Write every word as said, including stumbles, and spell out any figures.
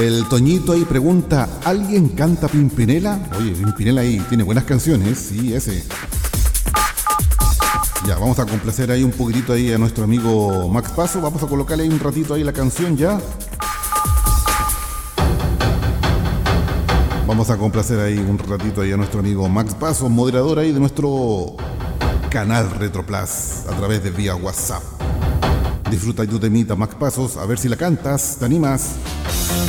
El Toñito ahí pregunta, ¿alguien canta Pimpinela? Oye, Pimpinela ahí tiene buenas canciones, sí, ese. Ya, vamos a complacer ahí un poquitito ahí a nuestro amigo Max Paso. Vamos a colocarle ahí un ratito ahí la canción ya. Vamos a complacer ahí un ratito ahí a nuestro amigo Max Paso, moderador ahí de nuestro canal Retro Plus a través de vía WhatsApp. Disfruta tu temita, Max Pasos, a ver si la cantas, ¿te animas?